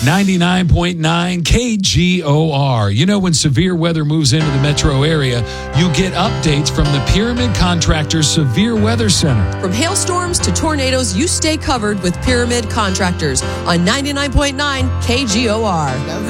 99.9 KGOR. You know, when severe weather moves into the metro area, you get updates from the Pyramid Contractors Severe Weather Center. From hailstorms to tornadoes, you stay covered with Pyramid Contractors on 99.9 KGOR.